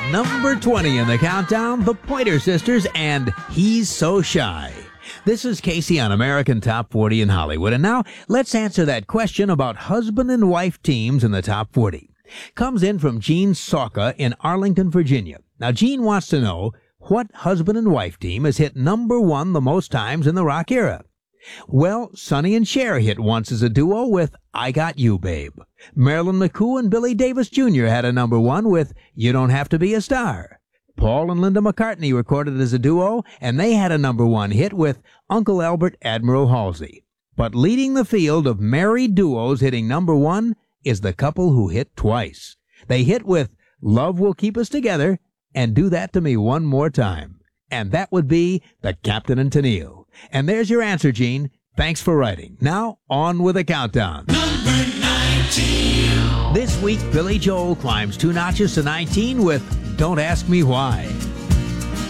Number 20 in the countdown, the Pointer Sisters and He's So Shy. This is Casey on American Top 40 in Hollywood. And now let's answer that question about husband and wife teams in the Top 40. Comes in from Gene Sauka in Arlington, Virginia. Now, Gene wants to know what husband and wife team has hit number one the most times in the rock era. Well, Sonny and Cher hit once as a duo with I Got You, Babe. Marilyn McCoo and Billy Davis Jr. had a number one with You Don't Have to Be a Star. Paul and Linda McCartney recorded as a duo, and they had a number one hit with Uncle Albert Admiral Halsey. But leading the field of married duos hitting number one is the couple who hit twice. They hit with Love Will Keep Us Together and Do That to Me One More Time. And that would be the Captain and Tennille. And there's your answer, Gene. Thanks for writing. Now, on with the countdown. Number 19. This week, Billy Joel climbs 2 notches to 19 with Don't Ask Me Why.